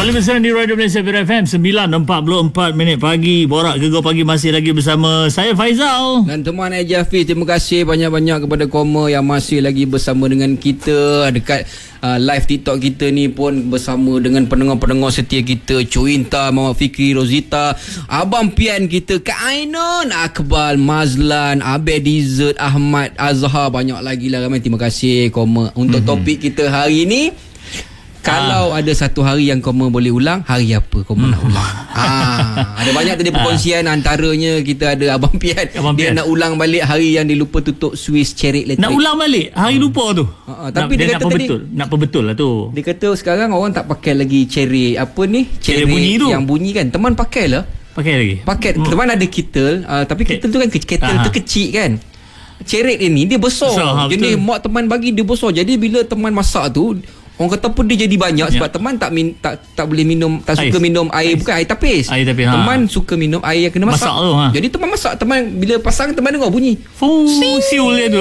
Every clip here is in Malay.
Kembali bersama di Radio Malaysia FM 9.44 minit pagi. Borak Gegar Pagi masih lagi bersama saya Faizal dan teman Eja Hafiz. Terima kasih banyak-banyak kepada Koma yang masih lagi bersama dengan kita dekat live TikTok kita ni pun, bersama dengan pendengar-pendengar setia kita, Cuinta, Muhammad Fikri, Rosita, Abang Pian kita, Kak Ainun, Akbal, Mazlan, Abed Izzat, Ahmad, Azhar, banyak lagi lah ramai. Terima kasih Koma. Untuk topik kita hari ni, kalau ada satu hari yang Koma boleh ulang, hari apa Koma nak ulang? Ada banyak tadi perkongsian. Antaranya kita ada Abang Pian, dia nak ulang balik hari yang dia lupa tutup Swiss cherry elektrik. Nak ulang balik hari lupa tu. Tapi dia kata tadi nak perbetul lah tu. Dia kata sekarang orang tak pakai lagi cherry, apa ni, cherry bunyi tu, yang bunyi kan. Teman pakai lah. Pakai lagi. Teman ada kettle, tapi kettle tu kan kettle tu kecil kan. Cerit ini dia besar. Jadi mak teman bagi dia besar. Jadi bila teman masak tu, orang kata apa, dia jadi banyak sebab teman tak boleh minum, tak suka minum air, bukan air tapis. Teman suka minum air yang kena masak. Jadi teman masak, teman bila pasang, teman dengar bunyi siul dia tu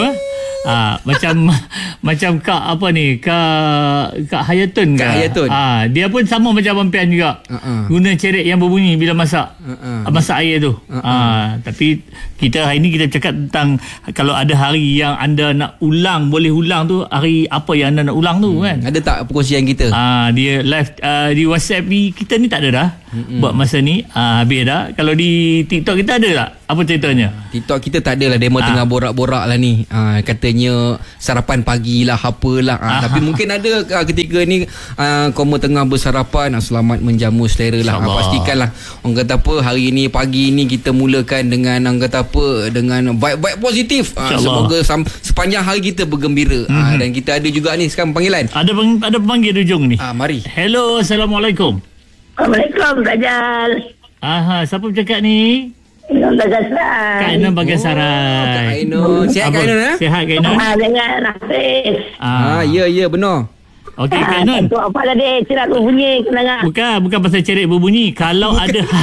macam Kak apa ni, Kak Hayatun ke? Dia pun sama macam Abang Pian juga. Guna cerit yang berbunyi bila masak masak air tu. Tapi kita hari ni kita cakap tentang kalau ada hari yang anda nak ulang, boleh ulang tu, hari apa yang anda nak ulang tu kan. Ada tak perkongsian kita? Dia live di WhatsApp ni kita ni tak ada dah. Buat masa ni habis dah. Kalau di TikTok kita ada tak? Apa ceritanya? TikTok kita tak ada lah. Demo tengah borak-borak lah ni. Katanya sarapan pagi lah, apalah. Tapi mungkin ada ketika ni Koma tengah bersarapan. Selamat menjamu selera lah. Pastikanlah, orang kata apa, hari ni, pagi ni kita mulakan dengan, orang kata apa, dengan vibe-vibe positif. Semoga sepanjang hari kita bergembira. Dan kita ada juga ni sekarang panggilan. Ada pemanggil hujung ni. Mari. Hello, Assalamualaikum. Waalaikumsalam, Dajjal. Siapa bercakap ni? Ainun Bagasarai. Kak Ainun Bagasarai. Kak Ainun. Sihat Kak Ainun? Sihat Kak Ainun. Dengan Hafiz. Ya, benar. Okey Kak Ainun. Itu apa tadi? Cerat berbunyi kenangan. Bukan pasal cerit berbunyi. Kalau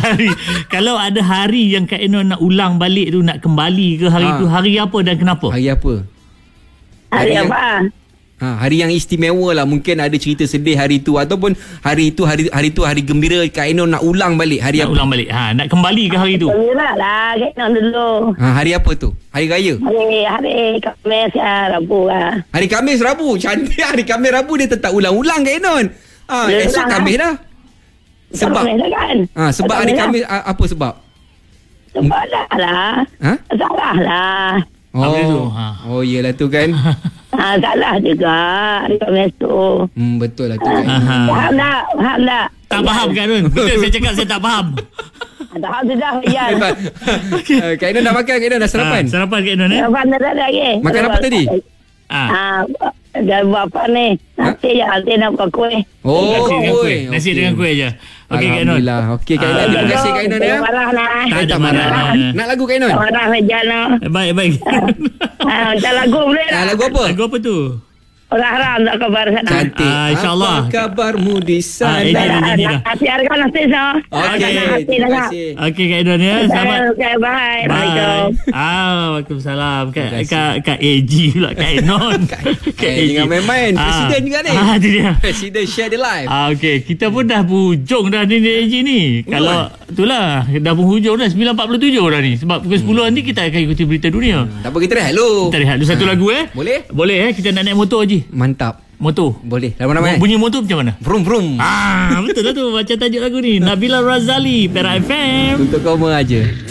ada hari yang Kak Ainun nak ulang balik tu, nak kembali ke hari tu, hari apa dan kenapa? Hari apa? Hari apa? Hari yang istimewa lah. Mungkin ada cerita sedih hari tu, ataupun hari tu gembira Kak Ainun nak ulang balik. Hari apa? Ulang balik. Nak kembali ke hari tu? Gembira lah Kak Ainun dulu. Hari apa tu? Hari raya? Hari Khamis Rabu lah. Hari Khamis Rabu. Cantik. Hari Khamis Rabu dia tetap ulang-ulang Kak Ainun. Esok Khamis dah. Sebab kan? Sebab hari Khamis. Apa sebab? Sebab lah. Salah lah. Oh iyalah tu kan. Salah juga hari Khamis tu. Betul lah tu kan. Faham tak? Tak faham Kak Ainun. Betul saya cakap, saya tak faham. Tak sudah ya. Kak Ainun dah makan? Kak Ainun dah sarapan? Sarapan Kak Ainun Sarapan dah lagi. Makan apa tadi? Dah buat apa ni? Nasi je, nanti nak buat kuih. Kuih. Nasi dengan kuih je. Okey Kak Ainun. Alhamdullah. Okey Kak Ainun. Terima kasih Kak Ainun ya. Tak marah. Nak lagu Kak Ainun? Marah Mejana. Baik. Macam lagu boleh tak? Lagu apa? Lagu apa tu? Orang haram tak kabar sana. Cantik. InsyaAllah. Apa kabarmu di sana? Ini dah. Siarkan nanti so. Okey. Terima kasih. Okey Kak Ainun ya. Selamat. Okay, bye. Assalamualaikum. Waalaikumsalam. Kak AG pula Kak Ainun. Kak AG. Jangan main-main. Presiden juga ni. Itu dia. Presiden share the live. Okey. Kita pun dah berhujung dah ni AG ni. Kalau itulah dah berhujung dah 9.47 dah ni. Sebab pukul 10 nanti kita akan ikuti berita dunia. Tak apa, kita rehat dulu. Kita rehat dulu satu lagu Boleh kita nak naik motor Haji. Mantap. Motor. Boleh. Lama-lama bunyi motor macam mana? Vroom vroom. Betul lah tu macam tajuk lagu ni. Nabila Razali, Perak FM. Untuk Koma aja.